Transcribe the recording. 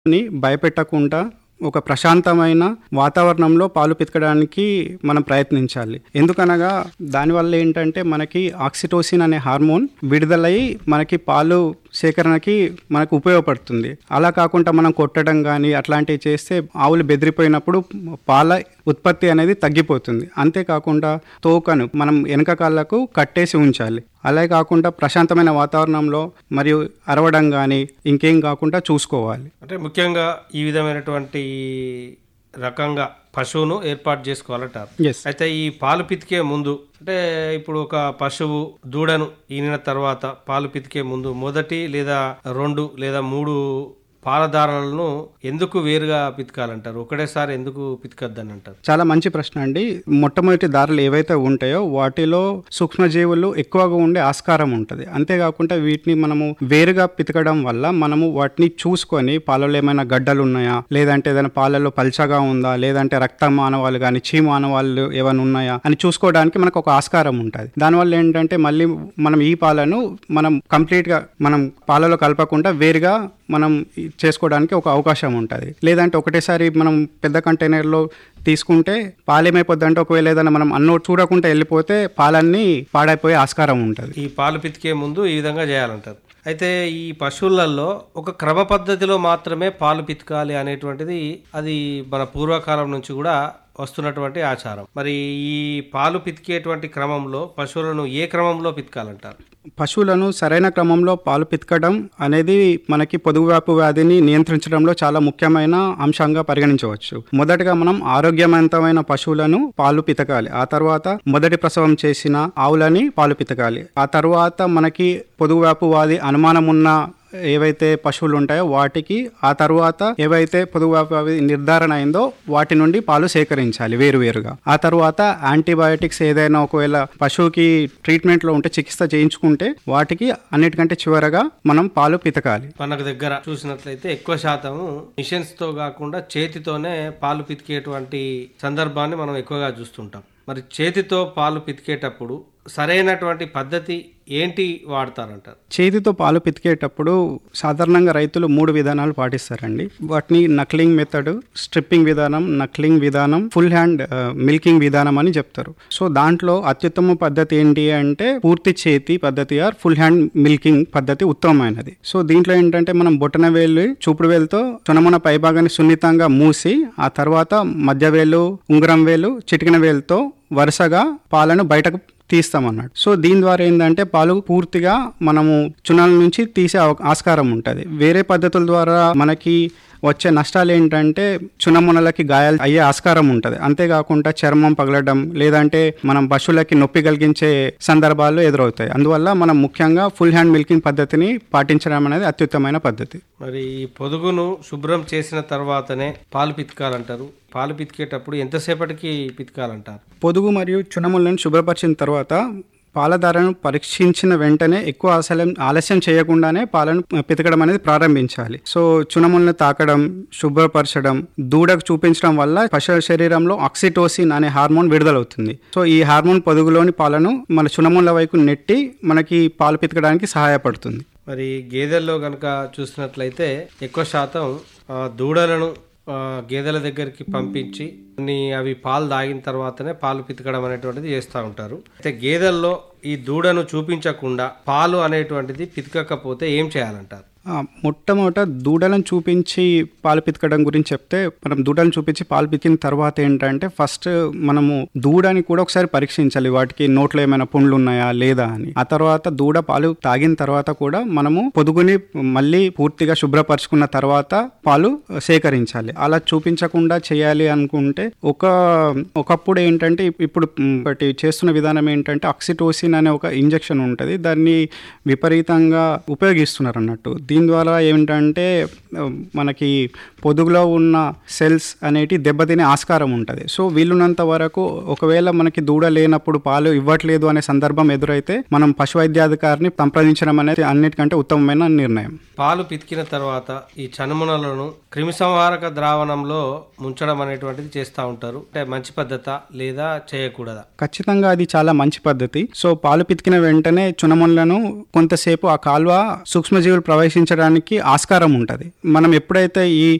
ని భయపెట్టకుండా ఒక ప్రశాంతమైన వాతావరణంలో పాలు పితకడానికి మనం ప్రయత్నించాలి. ఎందుకనగా దానివల్ల ఏంటంటే మనకి ఆక్సిటోసిన్ అనే హార్మోన్ విడుదలై మనకి పాలు సేకరణకి మనకు ఉపయోగపడుతుంది. అలా కాకుండా మనం కొట్టడం కానీ అట్లాంటివి చేస్తే ఆవులు బెదిరిపోయినప్పుడు పాల ఉత్పత్తి అనేది తగ్గిపోతుంది. అంతేకాకుండా తోకను మనం వెనక కాళ్ళకు కట్టేసి ఉంచాలి. అలాగే కాకుండా ప్రశాంతమైన వాతావరణంలో మరియు అరవడం కానీ ఇంకేం కాకుండా చూసుకోవాలి. అంటే ముఖ్యంగా ఈ విధమైనటువంటి రకంగా పశువును ఏర్పాటు చేసుకోవాలంటారు. అయితే ఈ పాలు పితికే ముందు అంటే ఇప్పుడు ఒక పశువు దూడను ఈనిన తర్వాత పాలు పితికే ముందు మొదటి లేదా 2 లేదా 3 పాలధారలను ఎందుకు వేరుగా పితకాలంటారు? ఒకటేసారి ఎందుకు పితకద్దని అంటారు? చాలా మంచి ప్రశ్న అండి. మొట్టమొదటి దారులు ఏవైతే ఉంటాయో వాటిలో సూక్ష్మజీవులు ఎక్కువగా ఉండే ఆస్కారం ఉంటుంది. అంతేకాకుండా వీటిని మనము వేరుగా పితకడం వల్ల మనము వాటిని చూసుకొని పాలలో ఏమైనా గడ్డలు ఉన్నాయా, లేదంటే ఏదైనా పాలలో పల్చగా ఉందా, లేదంటే రక్త మానవాళ్ళు కానీ చీము మానవాళ్ళు ఏమైనా ఉన్నాయా అని చూసుకోవడానికి మనకు ఒక ఆస్కారం ఉంటుంది. దానివల్ల ఏంటంటే మళ్ళీ మనం ఈ పాలను మనం కంప్లీట్గా మనం పాలలో కలపకుండా వేరుగా మనం చేసుకోవడానికి ఒక అవకాశం ఉంటుంది. లేదంటే ఒకటేసారి మనం పెద్ద కంటైనర్లో తీసుకుంటే పాలేమైపోద్ది అంటే ఒకవేళ ఏదైనా మనం చూడకుండా వెళ్ళిపోతే పాలన్నీ పాడైపోయే ఆస్కారం ఉంటుంది. ఈ పాలు పితికే ముందు ఈ విధంగా చేయాలంటారు. అయితే ఈ పశువులలో ఒక క్రమ పద్ధతిలో మాత్రమే పాలు పితకాలి అనేటువంటిది అది మన పూర్వకాలం నుంచి కూడా వస్తున్నటువంటి ఆచారం. మరి ఈ పాలు పితికేటువంటి క్రమంలో పశువులను ఏ క్రమంలో పితకాలంటారు? పశువులను సరైన క్రమంలో పాలు పితకడం అనేది మనకి పొదుగువ్యాపు వ్యాధిని నియంత్రించడంలో చాలా ముఖ్యమైన అంశంగా పరిగణించవచ్చు. మొదటగా మనం ఆరోగ్యవంతమైన పశువులను పాలు పితకాలి. ఆ తర్వాత మొదటి ప్రసవం చేసిన ఆవులని పాలు పితకాలి. ఆ తర్వాత మనకి పొదుగువ్యాపు వ్యాధి అనుమానం ఉన్న ఏవైతే పశువులు ఉంటాయో వాటికి ఆ తర్వాత ఏవైతే పొదుగువ్యాపు నిర్ధారణ అయిందో వాటి నుండి పాలు సేకరించాలి వేరువేరుగా. ఆ తర్వాత యాంటీబయాటిక్స్ ఏదైనా ఒకవేళ పశువుకి ట్రీట్మెంట్లో ఉంటే చికిత్స చేయించుకుంటే వాటికి అన్నిటికంటే చివరగా మనం పాలు పితకాలి. మనకు దగ్గర చూసినట్లయితే ఎక్కువ శాతం మిషన్స్ తో కాకుండా చేతితోనే పాలు పితికేటువంటి సందర్భాన్ని మనం ఎక్కువగా చూస్తుంటాం. మరి చేతితో పాలు పితికేటప్పుడు సరైనటువంటి పద్ధతి ఏంటి వాడతారంటారు? చేతితో పాలు పితికేటప్పుడు సాధారణంగా రైతులు 3 విధానాలు పాటిస్తారండి. వాటిని నక్లింగ్ మెథడ్, స్ట్రిప్పింగ్ విధానం, నక్లింగ్ విధానం, ఫుల్ హ్యాండ్ మిల్కింగ్ విధానం అని చెప్తారు. సో దాంట్లో అత్యుత్తమ పద్ధతి ఏంటి అంటే పూర్తి చేతి పద్ధతి ఆర్ ఫుల్ హ్యాండ్ మిల్కింగ్ పద్ధతి ఉత్తమమైనది. సో దీంట్లో ఏంటంటే మనం బొటన వేలు చూపుడు వేలుతో చొనమొన పైభాగాన్ని సున్నితంగా మూసి ఆ తర్వాత మధ్య వేలు, ఉంగరం వేలు, చిటికిన వేలుతో వరుసగా పాలను బయటకు తీస్తామన్నాడు. సో దీని ద్వారా ఏంటంటే పాలు పూర్తిగా మనము చునాల నుంచి తీసే ఆస్కారం ఉంటుంది. వేరే పద్ధతుల ద్వారా మనకి వచ్చే నష్టాలు ఏంటంటే చునమునలకి గాయాలు అయ్యే ఆస్కారం ఉంటుంది. అంతేకాకుండా చర్మం పగలడం లేదంటే మనం పశువులకి నొప్పి కలిగించే సందర్భాలు ఎదురవుతాయి. అందువల్ల మనం ముఖ్యంగా ఫుల్ హ్యాండ్ మిల్కింగ్ పద్ధతిని పాటించడం అనేది అత్యుత్తమైన పద్ధతి. మరి ఈ పొదుగును శుభ్రం చేసిన తర్వాతనే పాలు పితకాలంటారు. పాలు పితికేటప్పుడు ఎంతసేపటికి పితకాలంటారు? పొదుగు మరియు చునములను శుభ్రపరిచిన తర్వాత పాలధారను పరీక్షించిన వెంటనే ఎక్కువ ఆలస్యం చేయకుండానే పాలను పితకడం అనేది ప్రారంభించాలి. సో చునములను తాకడం, శుభ్రపరచడం, దూడకు చూపించడం వల్ల పశు శరీరంలో ఆక్సిటోసిన్ అనే హార్మోన్ విడుదలవుతుంది. సో ఈ హార్మోన్ పొదుగులోని పాలను మన చునముల వైపు నెట్టి మనకి పాలు పితకడానికి సహాయపడుతుంది. మరి గేదెల్లో కనుక చూసినట్లయితే ఎక్కువ శాతం దూడలను గేదెల దగ్గరికి పంపించి అవి పాలు తాగిన తర్వాతనే పాలు పితకడం అనేటువంటిది చేస్తూ ఉంటారు. అయితే గేదెల్లో ఈ దూడను చూపించకుండా పాలు అనేటువంటిది పితకకపోతే ఏం చేయాలంటారు? మొట్టమొదట దూడలను చూపించి పాలు పితకడం గురించి చెప్తే మనం దూడలను చూపించి పాలు పితికిన తర్వాత ఏంటంటే ఫస్ట్ మనము దూడని కూడా ఒకసారి పరీక్షించాలి. వాటికి నోట్లో ఏమైనా పుండ్లు ఉన్నాయా లేదా అని. ఆ తర్వాత దూడ పాలు తాగిన తర్వాత కూడా మనము పొదుగుని మళ్ళీ పూర్తిగా శుభ్రపరచుకున్న తర్వాత పాలు సేకరించాలి. అలా చూపించకుండా చేయాలి అనుకుంటే ఒకప్పుడు ఏంటంటే ఇప్పుడు చేస్తున్న విధానం ఏంటంటే ఆక్సిటోసిన్ అనే ఒక ఇంజెక్షన్ ఉంటుంది. దాన్ని విపరీతంగా ఉపయోగిస్తున్నారు అన్నట్టు. దీని ద్వారా ఏమిటంటే మనకి పొదుగులో ఉన్న సెల్స్ అనేటి దెబ్బతినే ఆస్కారం ఉంటుంది. సో వీలున్నంత వరకు ఒకవేళ మనకి దూడ లేనప్పుడు పాలు ఇవ్వట్లేదు అనే సందర్భం ఎదురైతే మనం పశు వైద్యాధికారిని సంప్రదించడం అనేది అన్నిటికంటే ఉత్తమమైన నిర్ణయం. పాలు పితికిన తర్వాత ఈ చనుమునలను క్రిమిసంహారక ద్రావణంలో ముంచడం అనేటువంటిది చేస్తూ ఉంటారు. అంటే మంచి పద్ధత లేదా చేయకూడదా? ఖచ్చితంగా అది చాలా మంచి పద్ధతి. సో పాలు పితికిన వెంటనే చునములను కొంతసేపు ఆ కాల్వ సూక్ష్మజీవులు ప్రవేశించే ప్రదర్శించడానికి ఆస్కారం ఉంటుంది. మనం ఎప్పుడైతే ఈ